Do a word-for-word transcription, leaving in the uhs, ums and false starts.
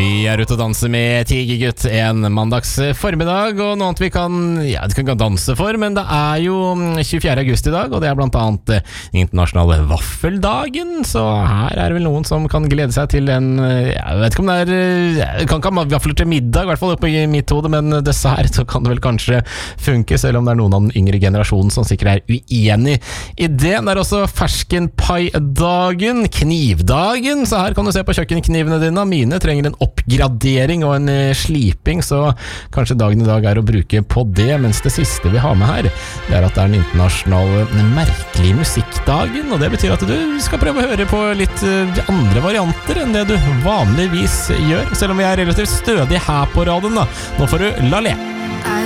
Vi er ute og danser med Tigergutt en mandags formiddag, og noe annet vi kan, ja, det kan danse for, men det er jo tjuefjerde august i dag, og det er blant annet internasjonale vaffeldagen, så her er det vel noen som kan glede seg til en, jeg vet ikke om det er, jeg kan ikke ha vaffeler til middag, i hvert fall oppe i mitt hode, men dessert så kan det vel kanskje funke, selv om det er noen av den yngre generasjonen som sikkert er uenig i det. Det er også ferskenpai-dagen, knivdagen, så her kan du se på kjøkkenknivene dine. Mine trenger en oppgradering og en sliping, så kanskje dagen i dag er å bruke på det, mens det siste vi har med her, det er at det er den internasjonale merkelig musikkdagen, og det betyr at du skal prøve å høre på litt andre varianter enn det du vanligvis gjør, selv om vi er relativt stødige her på radioen da. Nå får du La Le.